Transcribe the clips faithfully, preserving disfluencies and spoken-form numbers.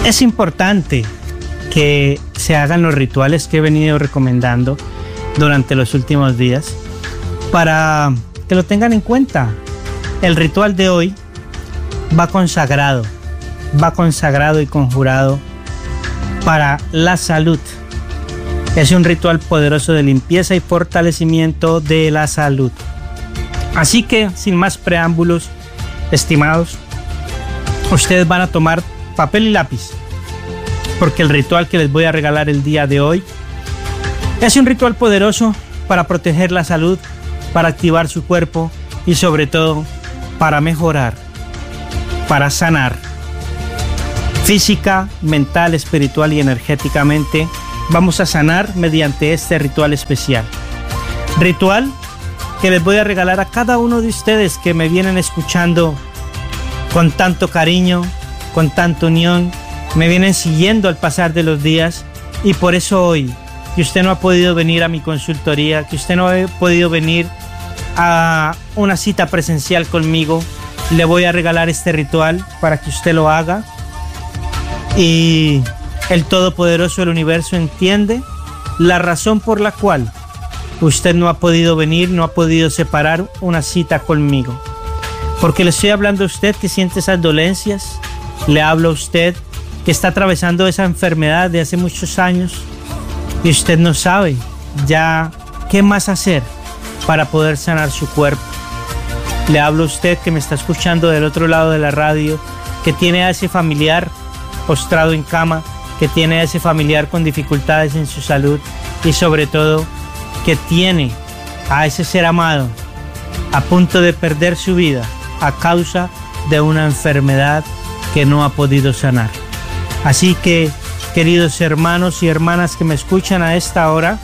Es importante que se hagan los rituales que he venido recomendando durante los últimos días para que lo tengan en cuenta. El ritual de hoy va consagrado, va consagrado y conjurado para la salud. Es un ritual poderoso de limpieza y fortalecimiento de la salud. Así que, sin más preámbulos, estimados, ustedes van a tomar papel y lápiz, porque el ritual que les voy a regalar el día de hoy es un ritual poderoso para proteger la salud, para activar su cuerpo y sobre todo para mejorar, para sanar física, mental, espiritual y energéticamente. Vamos a sanar mediante este ritual especial. Ritual que les voy a regalar a cada uno de ustedes que me vienen escuchando con tanto cariño, con tanta unión, me vienen siguiendo al pasar de los días, y por eso hoy, que usted no ha podido venir a mi consultoría, que usted no ha podido venir a una cita presencial conmigo, le voy a regalar este ritual para que usted lo haga. Y el Todopoderoso del Universo entiende la razón por la cual usted no ha podido venir, no ha podido separar una cita conmigo. Porque le estoy hablando a usted que siente esas dolencias, le hablo a usted que está atravesando esa enfermedad de hace muchos años y usted no sabe ya qué más hacer para poder sanar su cuerpo. Le hablo a usted que me está escuchando del otro lado de la radio, que tiene a ese familiar postrado en cama, que tiene a ese familiar con dificultades en su salud y sobre todo que tiene a ese ser amado a punto de perder su vida a causa de una enfermedad que no ha podido sanar. Así que, queridos hermanos y hermanas que me escuchan a esta hora,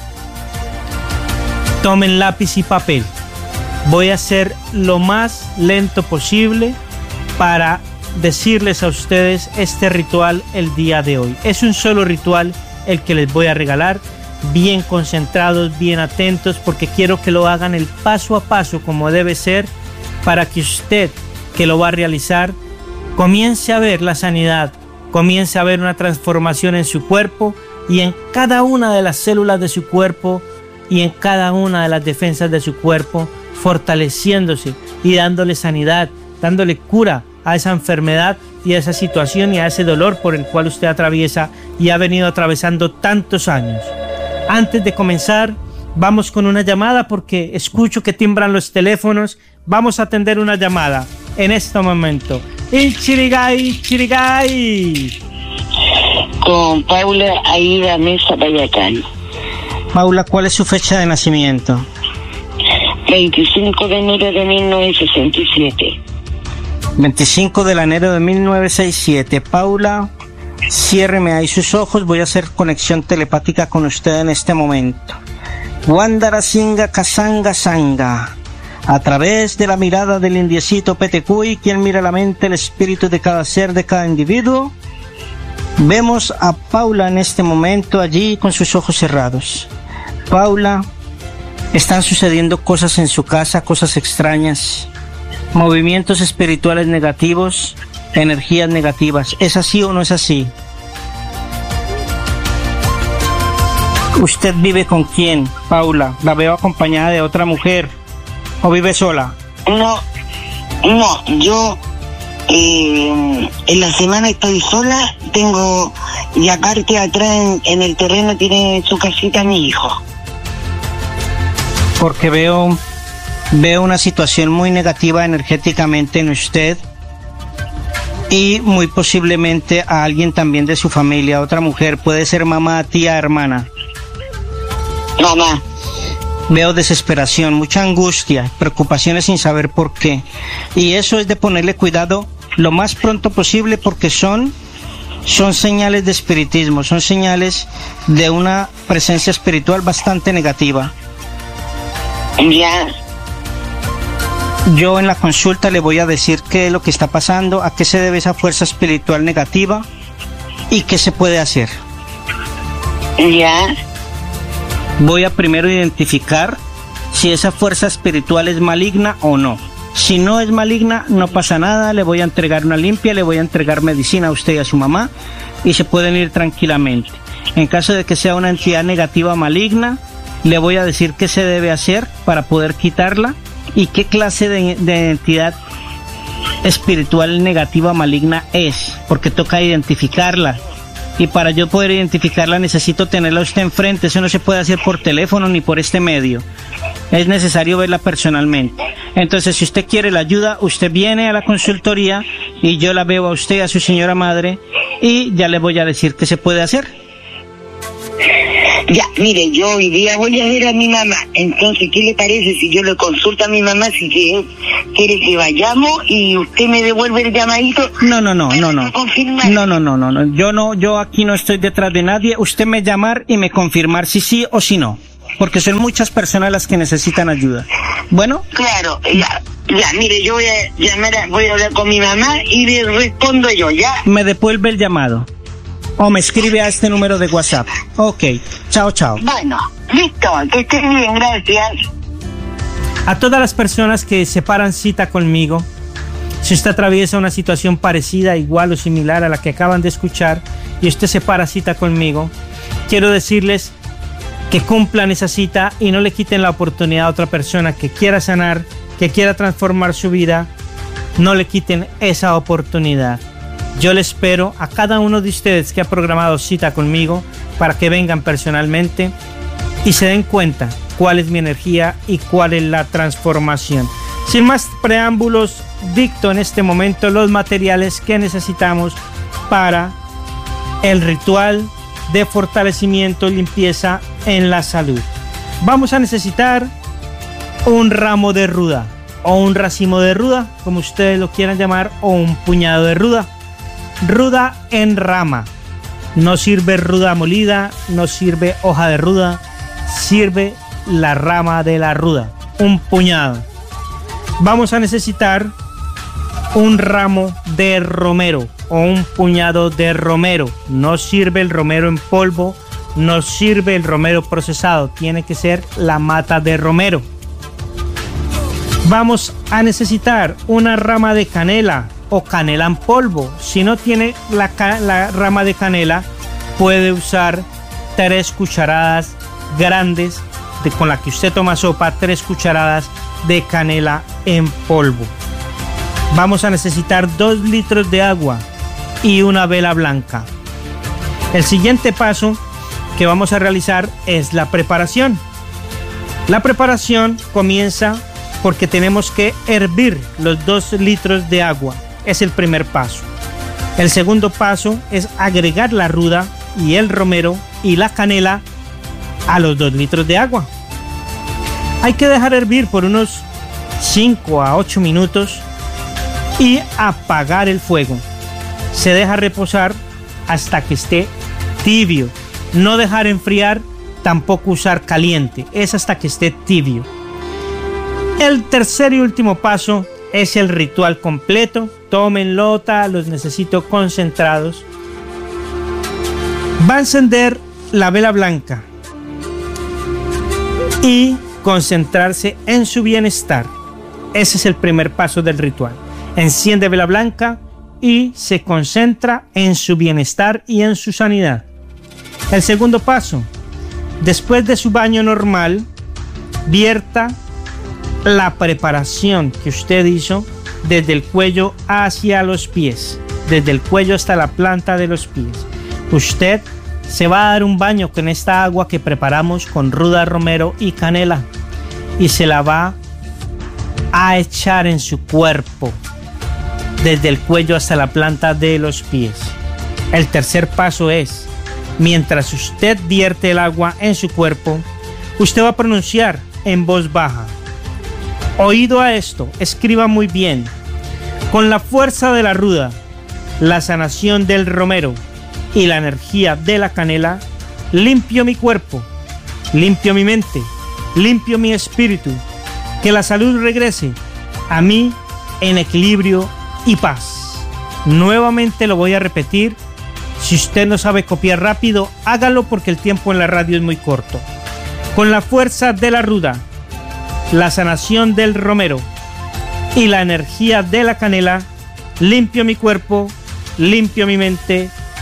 tomen lápiz y papel. Voy a ser lo más lento posible para decirles a ustedes este ritual el día de hoy. Es un solo ritual el que les voy a regalar, bien concentrados, bien atentos, porque quiero que lo hagan el paso a paso como debe ser, para que usted que lo va a realizar comience a ver la sanidad, comience a ver una transformación en su cuerpo y en cada una de las células de su cuerpo y en cada una de las defensas de su cuerpo, fortaleciéndose y dándole sanidad, dándole cura a esa enfermedad y a esa situación y a ese dolor por el cual usted atraviesa y ha venido atravesando tantos años. Antes de comenzar, vamos con una llamada porque escucho que timbran los teléfonos. Vamos a atender una llamada en este momento. ¡Ichirigay, Ichirigay! Con Paula Aida Mesa Payacán. Paula, ¿cuál es su fecha de nacimiento? veinticinco de enero de mil novecientos sesenta y siete. veinticinco de enero de mil novecientos sesenta y siete. Paula, ciérreme ahí sus ojos. Voy a hacer conexión telepática con usted en este momento. Wandara Singa Kasanga Sanga. A través de la mirada del indiecito Petecuy, quien mira la mente, el espíritu de cada ser, de cada individuo, vemos a Paula en este momento allí con sus ojos cerrados. Paula, están sucediendo cosas en su casa, cosas extrañas, movimientos espirituales negativos, energías negativas. ¿Es así o no es así? ¿Usted vive con quién, Paula? La veo acompañada de otra mujer. ¿O vive sola? No, no, yo eh, en la semana estoy sola, tengo, y aparte atrás en, en el terreno tiene su casita mi hijo. Porque veo, veo una situación muy negativa energéticamente en usted y muy posiblemente a alguien también de su familia, otra mujer, puede ser mamá, tía, hermana. Mamá. Veo desesperación, mucha angustia, preocupaciones sin saber por qué. Y eso es de ponerle cuidado lo más pronto posible porque son, son señales de espiritismo, son señales de una presencia espiritual bastante negativa. Ya. Yo en la consulta le voy a decir qué es lo que está pasando, a qué se debe esa fuerza espiritual negativa y qué se puede hacer. Ya. Voy a primero identificar si esa fuerza espiritual es maligna o no. Si no es maligna, no pasa nada, le voy a entregar una limpia, le voy a entregar medicina a usted y a su mamá y se pueden ir tranquilamente. En caso de que sea una entidad negativa maligna, le voy a decir qué se debe hacer para poder quitarla y qué clase de, de entidad espiritual negativa maligna es, porque toca identificarla. Y para yo poder identificarla necesito tenerla usted enfrente. Eso no se puede hacer por teléfono ni por este medio. Es necesario verla personalmente. Entonces, si usted quiere la ayuda, usted viene a la consultoría y yo la veo a usted, a su señora madre, y ya le voy a decir qué se puede hacer. Ya, mire, yo hoy día voy a ver a mi mamá. Entonces, ¿qué le parece si yo le consulto a mi mamá si quiere, quiere que vayamos y usted me devuelve el llamadito? No, no, no, no, no. No, no, no, no, no. Yo no, yo aquí no estoy detrás de nadie. Usted me llamar y me confirmar si sí o si no. Porque son muchas personas las que necesitan ayuda. Bueno. Claro, ya, ya, mire, yo voy a llamar, a, voy a hablar con mi mamá y le respondo yo, ¿ya? Me devuelve el llamado. O me escribe a este número de WhatsApp. Ok, chao, chao. Bueno, listo, que estés bien, gracias. A todas las personas que separan cita conmigo, si usted atraviesa una situación parecida, igual o similar a la que acaban de escuchar, y usted separa cita conmigo, quiero decirles que cumplan esa cita y no le quiten la oportunidad a otra persona que quiera sanar, que quiera transformar su vida. No le quiten esa oportunidad. Yo le espero a cada uno de ustedes que ha programado cita conmigo para que vengan personalmente y se den cuenta cuál es mi energía y cuál es la transformación. Sin más preámbulos, dicto en este momento los materiales que necesitamos para el ritual de fortalecimiento y limpieza en la salud. Vamos a necesitar un ramo de ruda o un racimo de ruda, como ustedes lo quieran llamar, o un puñado de ruda. Ruda en rama. No sirve ruda molida, no sirve hoja de ruda, sirve la rama de la ruda, un puñado. Vamos a necesitar un ramo de romero o un puñado de romero. No sirve el romero en polvo, no sirve el romero procesado, tiene que ser la mata de romero. Vamos a necesitar una rama de canela o canela en polvo. Si no tiene la, la rama de canela, puede usar tres cucharadas grandes de, con la que usted toma sopa, tres cucharadas de canela en polvo. Vamos a necesitar dos litros de agua y una vela blanca. El siguiente paso que vamos a realizar es la preparación. La preparación comienza porque tenemos que hervir los dos litros de agua. Es el primer paso. El segundo paso es agregar la ruda y el romero y la canela a los dos litros de agua. Hay que dejar hervir por unos cinco a ocho minutos y apagar el fuego. Se deja reposar hasta que esté tibio. No dejar enfriar, tampoco usar caliente. Es hasta que esté tibio. El tercer y último paso es el ritual completo. Tomen nota, los necesito concentrados. Va a encender la vela blanca y concentrarse en su bienestar. Ese es el primer paso del ritual. Enciende vela blanca y se concentra en su bienestar y en su sanidad. El segundo paso, después de su baño normal, vierta la preparación que usted hizo desde el cuello hacia los pies, desde el cuello hasta la planta de los pies. Usted se va a dar un baño con esta agua que preparamos con ruda, romero y canela y se la va a echar en su cuerpo, desde el cuello hasta la planta de los pies. El tercer paso es, mientras usted vierte el agua en su cuerpo, usted va a pronunciar en voz baja. Oído a esto, escriba muy bien. Con la fuerza de la ruda, la sanación del romero y la energía de la canela, limpio mi cuerpo, limpio mi mente, limpio mi espíritu. Que la salud regrese a mí en equilibrio y paz. Nuevamente lo voy a repetir. Si usted no sabe copiar rápido, hágalo porque el tiempo en la radio es muy corto. Con la fuerza de la ruda, la sanación del romero y la energía de la canela, limpio mi cuerpo, limpio mi mente,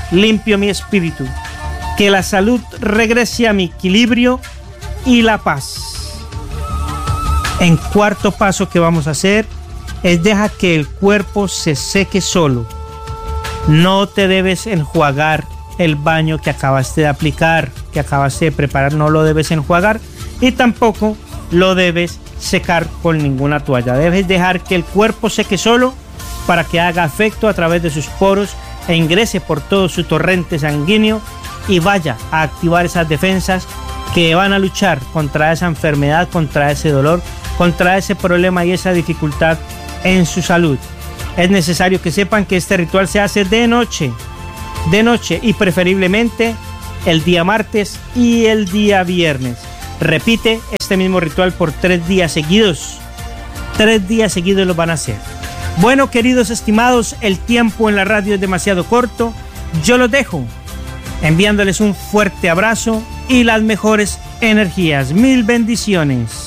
limpio mi espíritu, que la salud regrese a mi equilibrio y la paz. En cuarto paso que vamos a hacer es deja que el cuerpo se seque solo. No te debes enjuagar el baño que acabaste de aplicar, que acabaste de preparar, no lo debes enjuagar y tampoco lo debes secar con ninguna toalla. Debes dejar que el cuerpo seque solo para que haga efecto a través de sus poros e ingrese por todo su torrente sanguíneo y vaya a activar esas defensas que van a luchar contra esa enfermedad, contra ese dolor, contra ese problema y esa dificultad en su salud. Es necesario que sepan que este ritual se hace de noche, de noche y preferiblemente el día martes y el día viernes. Repite este mismo ritual por tres días seguidos. Tres días seguidos lo van a hacer. Bueno, queridos estimados, el tiempo en la radio es demasiado corto. Yo los dejo enviándoles un fuerte abrazo y las mejores energías. Mil bendiciones.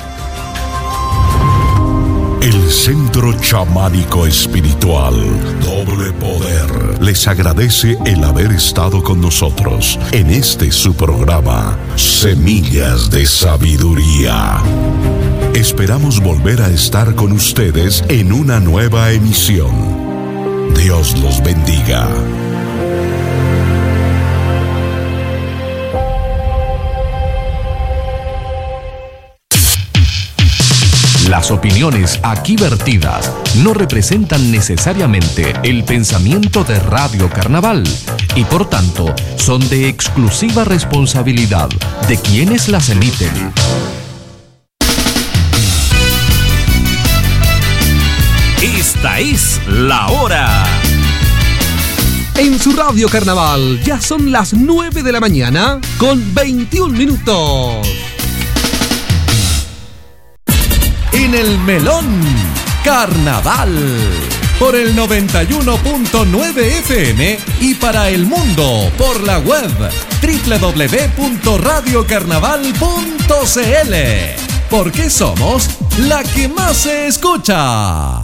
El Centro Chamánico Espiritual Doble Poder les agradece el haber estado con nosotros en este su programa Semillas de Sabiduría. Esperamos volver a estar con ustedes en una nueva emisión. Dios los bendiga. Las opiniones aquí vertidas no representan necesariamente el pensamiento de Radio Carnaval y por tanto son de exclusiva responsabilidad de quienes las emiten. Esta es la hora. En su Radio Carnaval ya son las nueve de la mañana con veintiún minutos. En el Melón, Carnaval, por el noventa y uno punto nueve F M y para el mundo por la web doble u doble u doble u punto radio carnaval punto c l, porque somos la que más se escucha.